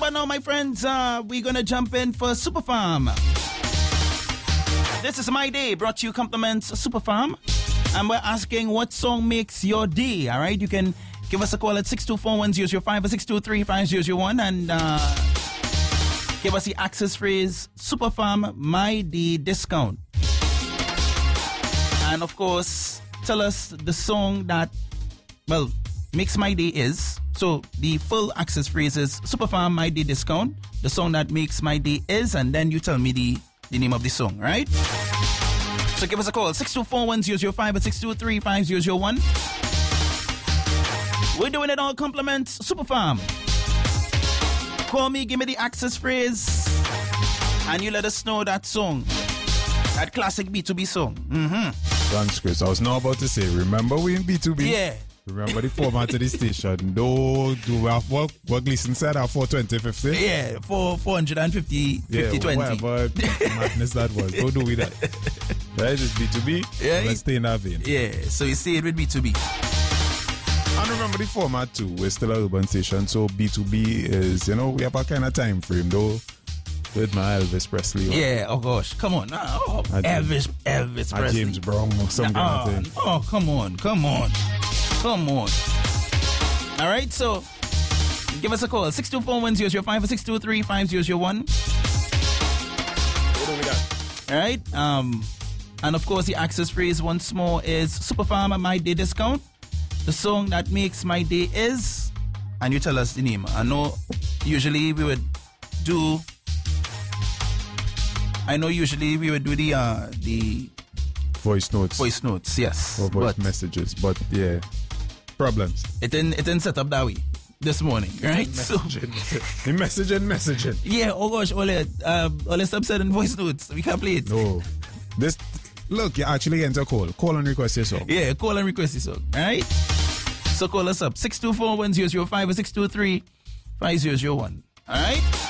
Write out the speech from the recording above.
about now, my friends, we're going to jump in for Super Farm. This is My Day, brought to you compliments Super Farm. And we're asking what song makes your day, all right? You can give us a call at 624-1005 or 623-5001 and give us the access phrase, Super Farm My Day discount. And of course, tell us the song that, well, makes my day is. So the full access phrase is Super Farm My Day discount. The song that makes my day is, and then you tell me the name of the song, right? So give us a call, 624-1005 or 623-5001. We're doing it all compliments Super Farm. Call me, give me the access phrase, and you let us know that song, that classic B2B song. Thanks, Chris. I was not about to say, remember we in B2B? Yeah. Remember the format of the station. Do what Gleason said, our 420-50? Yeah, 450, 50-20. Whatever madness that was. Don't do with that. Right, it's B2B. Yeah. Let's stay in that vein. Yeah, so you see it with B2B. And remember the format too. We're still a urban station, so B2B is, we have a kind of time frame though. With my Elvis Presley. Yeah, oh gosh, come on. Elvis Presley. James Brown or something like that. Oh, come on. All right, so give us a call, 624-1005 or 623-5001. What do we got? All right, and of course the access phrase once more is Super Farm My Day discount. The song that makes my day is, and you tell us the name. I know usually we would do the voice notes. Voice notes, yes. Or voice messages, but yeah, problems. It didn't set up that way this morning, right? Messaging. Yeah, oh gosh, all the stop sending voice notes. We can't play it. No. Look, you're actually getting a call. Call and request your song. Yeah, call and request your song, alright? So call us up, 624-1005 or 623-5001. Alright?